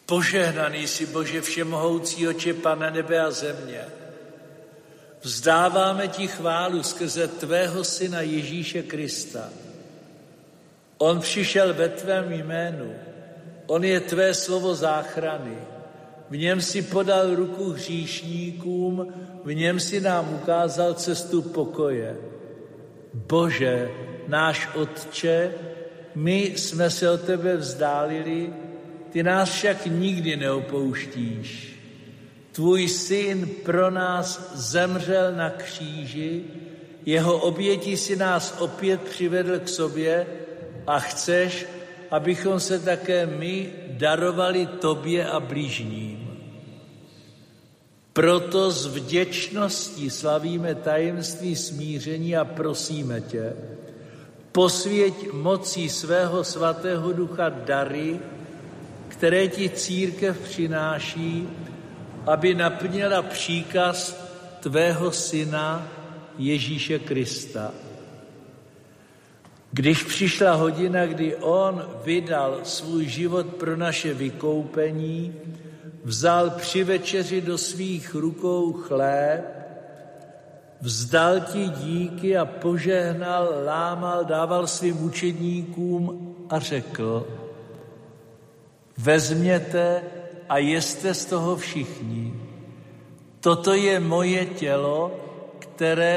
Požehnaný jsi, Bože všemohoucí, Otče, Pane nebe a země. Vzdáváme ti chválu skrze tvého Syna Ježíše Krista. On přišel ve tvém jménu. On je tvé slovo záchrany. V něm si podal ruku hříšníkům, v něm si nám ukázal cestu pokoje. Bože, náš Otče, my jsme se od tebe vzdálili, ty nás však nikdy neopouštíš. Tvůj Syn pro nás zemřel na kříži, jeho obětí si nás opět přivedl k sobě a chceš, abychom se také my darovali tobě a bližním. Proto s vděčností slavíme tajemství smíření a prosíme tě, posvěť mocí svého svatého Ducha dary, které ti církev přináší, aby naplnila příkaz tvého Syna Ježíše Krista. Když přišla hodina, kdy on vydal svůj život pro naše vykoupení, vzal při večeři do svých rukou chléb, vzdal ti díky a požehnal, lámal, dával svým učedníkům a řekl: vezměte a jeste z toho všichni. Toto je moje tělo, které